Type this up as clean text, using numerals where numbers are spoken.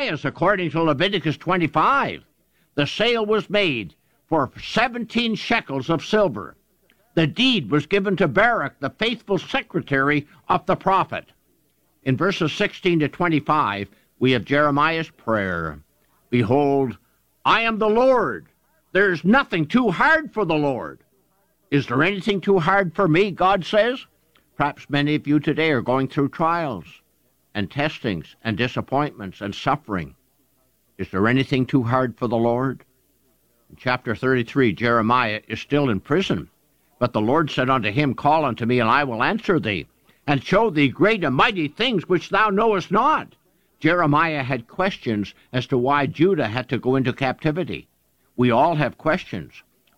Jeremiah's, according to Leviticus 25. The sale was made for 17 shekels of silver. The deed was given to Baruch, the faithful secretary of the prophet. In verses 16 to 25, we have Jeremiah's prayer. Behold, I am the Lord. There is nothing too hard for the Lord. Is there anything too hard for me, God says? Perhaps many of you today are going through trials and testings and disappointments and suffering. Is there anything too hard for the Lord? In chapter 33, Jeremiah is still in prison. But the Lord said unto him, Call unto me, and I will answer thee, and show thee great and mighty things which thou knowest not. Jeremiah had questions as to why Judah had to go into captivity. We all have questions.